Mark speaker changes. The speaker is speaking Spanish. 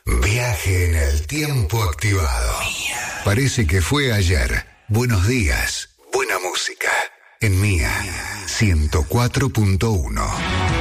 Speaker 1: Viaje en el tiempo activado. Parece que fue ayer. Buenos días. Buena música. En Mía 104.1.